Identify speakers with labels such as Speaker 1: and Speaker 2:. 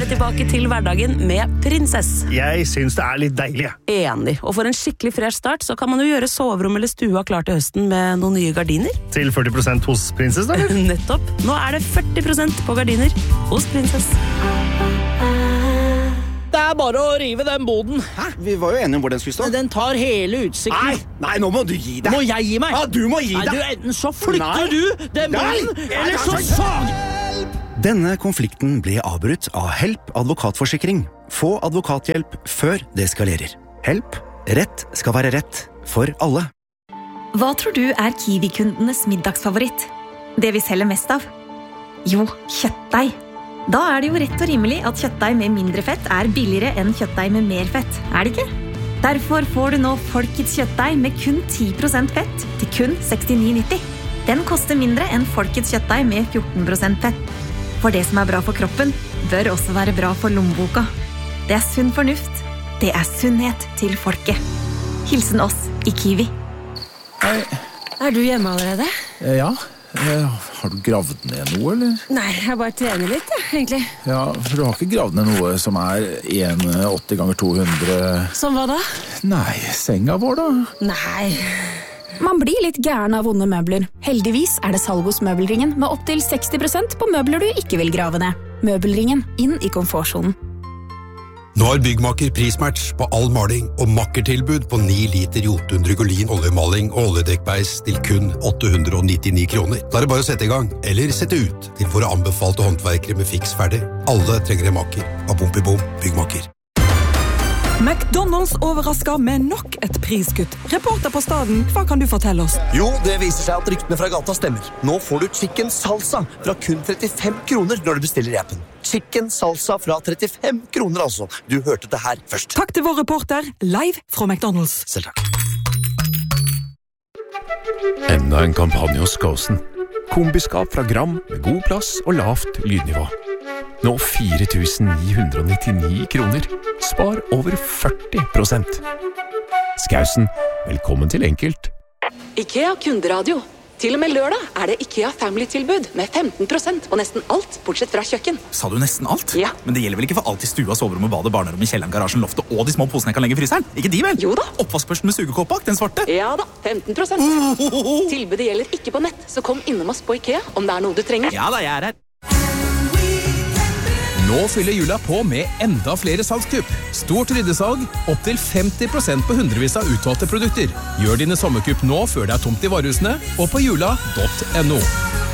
Speaker 1: vi tilbake til hverdagen med Prinsess.
Speaker 2: Jeg synes det litt deilig.
Speaker 1: Enig, og for en skikkelig fresh start så kan man jo gjøre soverom eller stua klar til høsten med noen nye gardiner.
Speaker 2: Til 40% hos Prinsess, da?
Speaker 1: Nettopp. Nå det 40% på gardiner hos Prinsess.
Speaker 3: Det bare å rive den boden.
Speaker 4: Hæ? Vi var jo enige om hvor den skulle stå.
Speaker 3: Den tar hele utsikten.
Speaker 4: Nei, nå må du gi deg.
Speaker 3: Må jeg gi meg?
Speaker 4: Ja, du må gi deg.
Speaker 3: Nei, enten så flytter du den boden, eller så sag.
Speaker 5: Denne konflikten ble avbrutt av Help advokatforsikring. Få advokathjelp før det skalerer. Help. Rett skal være rett for alle.
Speaker 6: Hva tror du Kiwi-kundenes middagsfavoritt? Det vi selger mest av? Jo, kjøttdeig. Da det jo rett og rimelig at kjøttdeig med mindre fett billigere enn kjøttdeig med mer fett, det ikke? Derfor får du nå Folkets kjøttdeig med kun 10% fett til kun 69,90. Den koster mindre enn Folkets kjøttdeig med 14% fett. For det som bra for kroppen, bør også være bra for lommeboka. Det sunn fornuft. Det sunnhet til folket. Hilsen oss i Kiwi.
Speaker 7: Hei. Du hjemme allerede?
Speaker 8: Ja. Har du gravd ned noe, eller?
Speaker 7: Nei, jeg bare trener litt, egentlig.
Speaker 8: Ja, for du har ikke gravd ned noe som 1,80 ganger 200...
Speaker 7: Som hva da?
Speaker 8: Nei, senga vår da?
Speaker 7: Nei.
Speaker 9: Man blir litt gæren av vonde møbler. Heldigvis det salg hos Møbelringen med opp til 60% på møbler du ikke vil grave ned. Møbelringen, inn i komfortsonen.
Speaker 10: Nå har Byggmaker prismatch på all maling og makkertilbud på 9 liter Jotun Drygolin oljemaling og oljedekkbeis til kun 899 kroner. Da det bare å sette i gang, eller sette ut til våre anbefalte håndverkere med fiks ferdig. Alle trenger en makker. Bom, Byggmaker.
Speaker 11: McDonald's overrasker med nok et priskutt. Reporter på staden, hva kan du fortelle oss?
Speaker 12: Jo, det viser seg at ryktene fra gata stemmer. Nå får du chicken salsa fra kun 35 kroner når du bestiller i appen. Chicken salsa fra 35 kroner altså. Du hørte det her først.
Speaker 11: Takk til vår reporter, live fra McDonald's.
Speaker 12: Selv takk.
Speaker 13: Enda en kampanje hos Skåsen. Kombiskap fra Gram med god plass og lavt lydnivå. Nå 4.999 kroner. Spar over 40%. Skausen, velkommen til enkelt.
Speaker 14: IKEA kunderadio. Til og med lørdag det IKEA Family-tilbud med 15% på nesten alt, bortsett fra kjøkken.
Speaker 15: Sa du nesten alt?
Speaker 14: Ja.
Speaker 15: Men det gjelder vel ikke for alt I stua, soverom og badet, barnerom I kjelleren, garasjen, loftet og de små posene jeg kan legge I fryseren? Ikke de vel?
Speaker 14: Jo da.
Speaker 15: Oppvaskbørsten med sugekåp bak, den svarte?
Speaker 14: Ja da, 15%. Tilbudet gjelder ikke på nett, så kom innom oss på IKEA om det noe du trenger.
Speaker 15: Ja da, jeg her.
Speaker 16: Nå fyller jula på med enda flere salgskupp. Stort ryddesalg, opp til 50% på hundrevis av utvalgte produkter. Gjør dine sommerkupp nå før det tomt I varehusene, og på jula.no.